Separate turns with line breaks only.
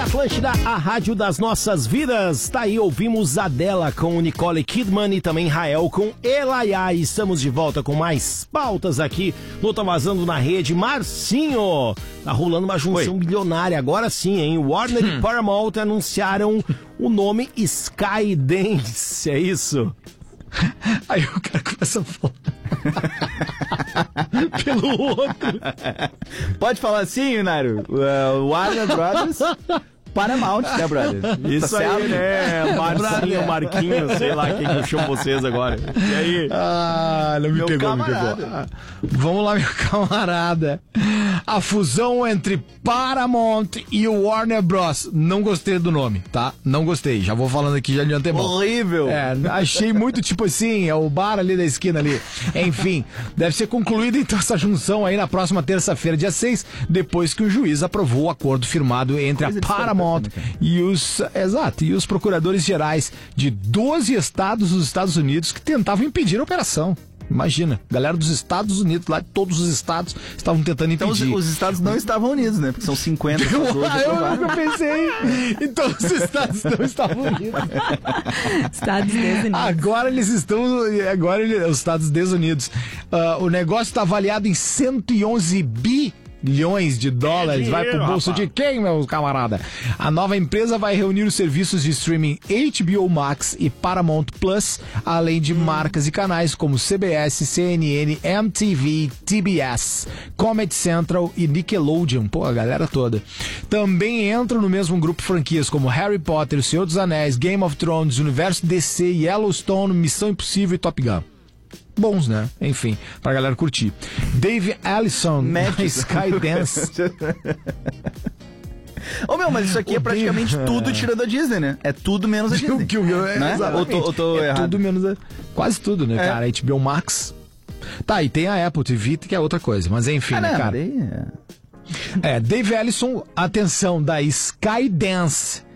Atlântida, a rádio das nossas vidas. Tá aí, ouvimos Adele com Nicole Kidman e também Rael com Elaiá. Estamos de volta com mais pautas aqui no Tá Vazando na Rede. Marcinho, tá rolando uma junção bilionária agora sim, hein? Warner e Paramount anunciaram o nome Skydance, é isso?
Aí o cara começa a falar pelo outro.
Pode falar assim, Nairo? Warner Brothers, Paramount, né, brother?
Isso
tá
aí, né? Marcinho, Marquinhos, sei lá quem que eu chamo vocês agora. E aí?
Ah, não me
Meu
pegou,
camarada.
me pegou. Vamos lá, meu camarada. A fusão entre Paramount e o Warner Bros. Não gostei do nome, tá? Não gostei. Já vou falando aqui já de antemão.
Horrível.
Achei muito tipo assim, é o bar ali da esquina ali. Enfim, deve ser concluída então essa junção aí na próxima terça-feira, dia 6, depois que o juiz aprovou o acordo firmado entre a Paramount e os procuradores gerais de 12 estados dos Estados Unidos que tentavam impedir a operação. Imagina, galera dos Estados Unidos, lá de todos os estados, estavam tentando impedir.
Então os estados não estavam unidos, né? Porque são 50
eu nunca pensei. Então os estados não estavam unidos.
Estados Desunidos.
Agora eles estão. Os Estados Desunidos. O negócio está avaliado em 111 bilhões de dólares. Vai pro bolso de quem, meu camarada? A nova empresa vai reunir os serviços de streaming HBO Max e Paramount Plus, além de marcas e canais como CBS, CNN, MTV, TBS, Comedy Central e Nickelodeon. Pô, a galera toda. Também entram no mesmo grupo franquias como Harry Potter, O Senhor dos Anéis, Game of Thrones, Universo DC, Yellowstone, Missão Impossível e Top Gun. Bons, né? Enfim, pra galera curtir. Dave Ellison, Skydance.
Ô meu, mas isso aqui é praticamente tudo tirando a Disney, né? É tudo menos a Disney. Né? Ou tô errado?
Tudo menos quase tudo, né, cara? HBO Max. Tá, e tem a Apple TV, que é outra coisa. Mas enfim, né, cara? Dave Ellison, atenção, da Skydance.